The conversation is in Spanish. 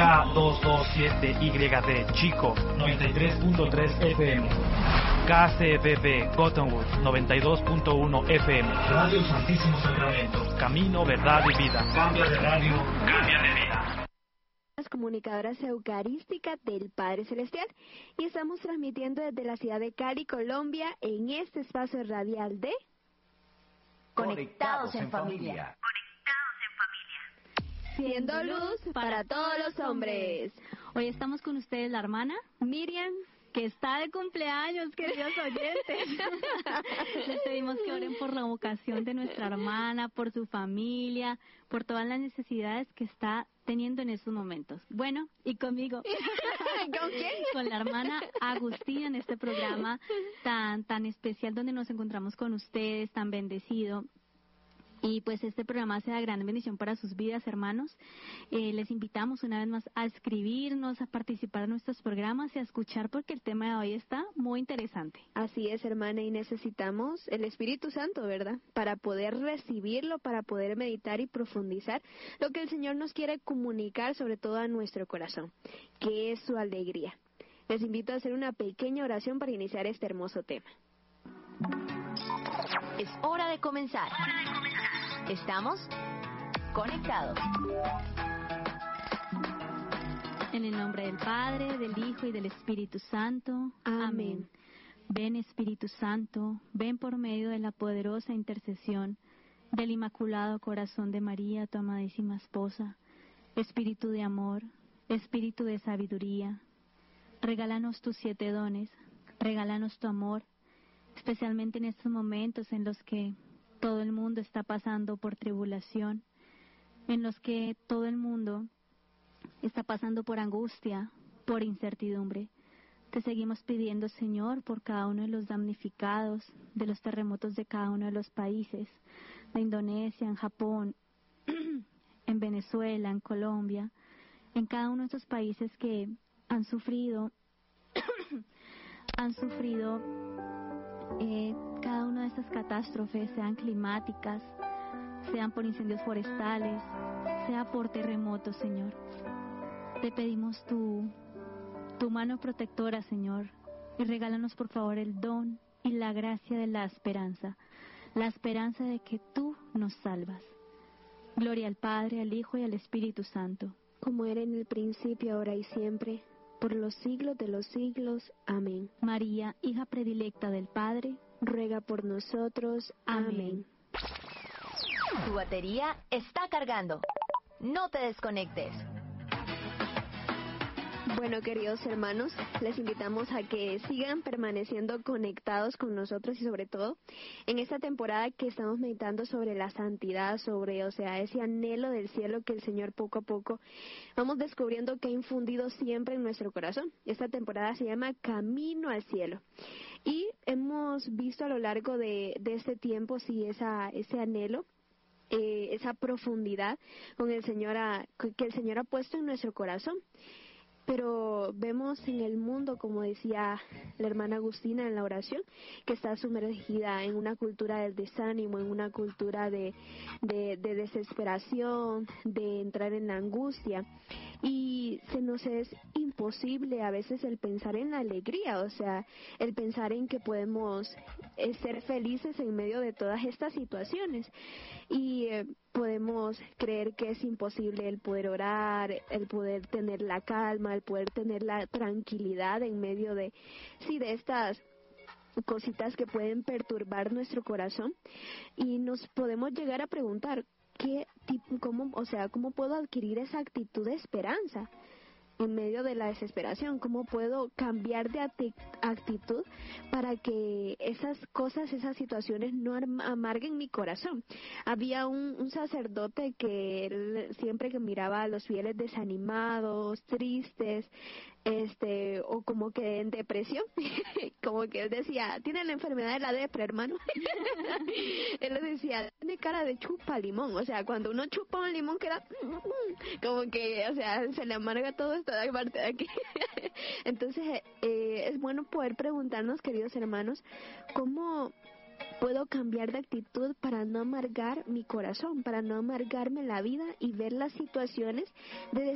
K227YD Chico 93.3 FM. KCBB Cottonwood 92.1 FM. Radio Santísimo Sacramento. Camino, verdad y vida. Cambia de radio, cambia de vida. Las comunicadoras eucarísticas del Padre Celestial, y estamos transmitiendo desde la ciudad de Cali, Colombia, en este espacio radial de Conectados en Familia. Siendo luz para todos los hombres. Hoy estamos con ustedes la hermana Miriam, que está de cumpleaños, queridos oyentes. Les pedimos que oren por la vocación de nuestra hermana, por su familia, por todas las necesidades que está teniendo en estos momentos. Bueno, y conmigo. ¿Con quién? Con la hermana Agustina en este programa tan especial donde nos encontramos con ustedes, tan bendecido. Y pues este programa sea de gran bendición para sus vidas, hermanos. Les invitamos una vez más a escribirnos, a participar en nuestros programas y a escuchar, porque el tema de hoy está muy interesante. Así es, hermana, y necesitamos el Espíritu Santo, ¿verdad? Para poder recibirlo, para poder meditar y profundizar lo que el Señor nos quiere comunicar, sobre todo a nuestro corazón, que es su alegría. Les invito a hacer una pequeña oración para iniciar este hermoso tema. Es hora de comenzar. Estamos conectados. En el nombre del Padre, del Hijo y del Espíritu Santo. Amén. Ven, Espíritu Santo, ven por medio de la poderosa intercesión del Inmaculado Corazón de María, tu amadísima esposa. Espíritu de amor, Espíritu de sabiduría, regálanos tus 7 dones, regálanos tu amor, especialmente en estos momentos en los que todo el mundo está pasando por tribulación, en los que todo el mundo está pasando por angustia, por incertidumbre. Te seguimos pidiendo, Señor, por cada uno de los damnificados, de los terremotos de cada uno de los países, de Indonesia, en Japón, en Venezuela, en Colombia, en cada uno de estos países que han sufrido, cada una de estas catástrofes, sean climáticas, sean por incendios forestales, sea por terremotos, Señor. Te pedimos tu mano protectora, Señor, y regálanos por favor el don y la gracia de la esperanza de que tú nos salvas. Gloria al Padre, al Hijo y al Espíritu Santo. Como era en el principio, ahora y siempre, por los siglos de los siglos. Amén. María, hija predilecta del Padre, ruega por nosotros. Amén. Tu batería está cargando. No te desconectes. Bueno, queridos hermanos, les invitamos a que sigan permaneciendo conectados con nosotros y sobre todo en esta temporada que estamos meditando sobre la santidad, sobre, ese anhelo del cielo que el Señor poco a poco vamos descubriendo que ha infundido siempre en nuestro corazón. Esta temporada se llama Camino al Cielo. Y hemos visto a lo largo de este tiempo, sí, ese anhelo, esa profundidad que el Señor ha puesto en nuestro corazón. Pero vemos en el mundo, como decía la hermana Agustina en la oración, que está sumergida en una cultura del desánimo, en una cultura de desesperación, de entrar en la angustia. Y se nos es imposible a veces el pensar en la alegría, el pensar en que podemos ser felices en medio de todas estas situaciones. Y podemos creer que es imposible el poder orar, el poder tener la calma, el poder tener la tranquilidad en medio de estas cositas que pueden perturbar nuestro corazón. Y nos podemos llegar a preguntar, ¿cómo puedo adquirir esa actitud de esperanza en medio de la desesperación? ¿Cómo puedo cambiar de actitud para que esas cosas, esas situaciones no amarguen mi corazón? Había un sacerdote que él, siempre que miraba a los fieles desanimados, tristes, o como que en depresión, como que él decía, tiene la enfermedad de la depre, hermano. Él le decía, tiene cara de chupa limón, cuando uno chupa un limón queda como que, se le amarga todo esto de parte de aquí. Entonces, es bueno poder preguntarnos, queridos hermanos, ¿cómo puedo cambiar de actitud para no amargar mi corazón, para no amargarme la vida y ver las situaciones de